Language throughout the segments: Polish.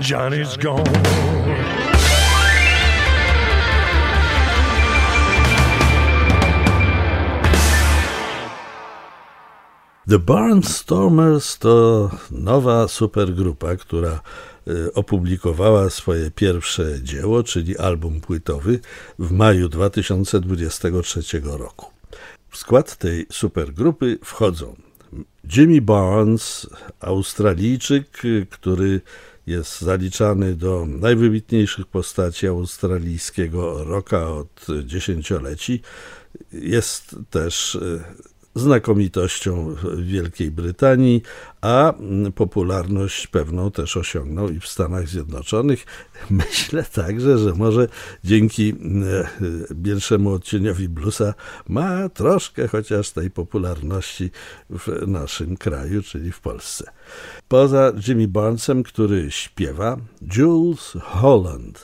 Johnny's gone. The Barnstormers to nowa supergrupa, która opublikowała swoje pierwsze dzieło, czyli album płytowy, w maju 2023 roku. W skład tej supergrupy wchodzą Jimmy Barnes, Australijczyk, który jest zaliczany do najwybitniejszych postaci australijskiego rocka od dziesięcioleci. Jest też znakomitością w Wielkiej Brytanii, a popularność pewną też osiągnął i w Stanach Zjednoczonych. Myślę także, że może dzięki pierwszemu odcieniowi bluesa ma troszkę chociaż tej popularności w naszym kraju, czyli w Polsce. Poza Jimmy Barnesem, który śpiewa, Jools Holland,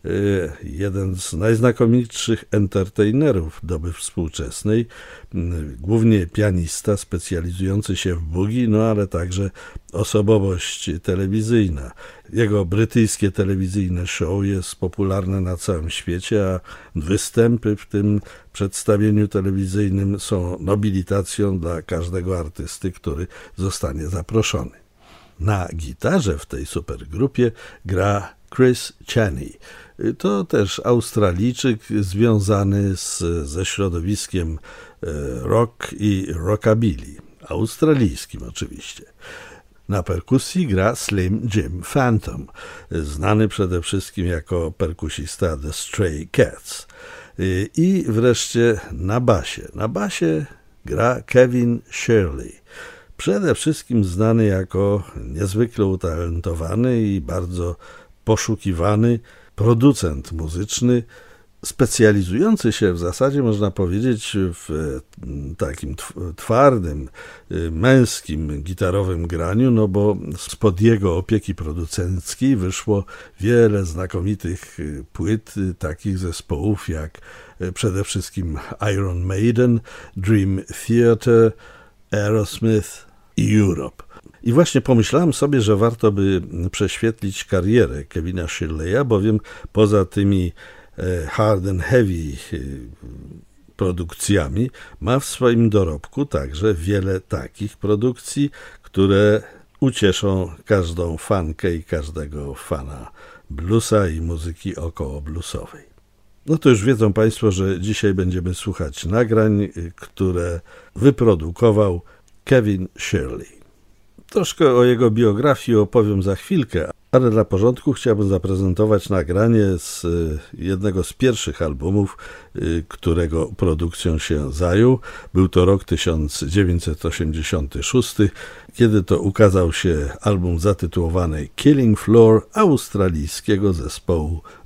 jeden z najznakomitszych entertainerów doby współczesnej, głównie pianista specjalizujący się w boogie, no ale także osobowość telewizyjna. Jego brytyjskie telewizyjne show jest popularne na całym świecie, a występy w tym przedstawieniu telewizyjnym są nobilitacją dla każdego artysty, który zostanie zaproszony. Na gitarze w tej supergrupie gra Chris Chaney. To też Australijczyk związany ze środowiskiem rock i rockabilly, australijskim oczywiście. Na perkusji gra Slim Jim Phantom, znany przede wszystkim jako perkusista The Stray Cats. I wreszcie na basie. Na basie gra Kevin Shirley, przede wszystkim znany jako niezwykle utalentowany i bardzo poszukiwany producent muzyczny, specjalizujący się w zasadzie, można powiedzieć, w takim twardym, męskim, gitarowym graniu, no bo spod jego opieki producenckiej wyszło wiele znakomitych płyt takich zespołów jak przede wszystkim Iron Maiden, Dream Theater, Aerosmith i Europe. I właśnie pomyślałem sobie, że warto by prześwietlić karierę Kevina Shirleya, bowiem poza tymi hard and heavy produkcjami ma w swoim dorobku także wiele takich produkcji, które ucieszą każdą fankę i każdego fana bluesa i muzyki około bluesowej. No to już wiedzą Państwo, że dzisiaj będziemy słuchać nagrań, które wyprodukował Kevin Shirley. Troszkę o jego biografii opowiem za chwilkę, ale dla porządku chciałbym zaprezentować nagranie z jednego z pierwszych albumów, którego produkcją się zajął. Był to rok 1986, kiedy to ukazał się album zatytułowany Killing Floor australijskiego zespołu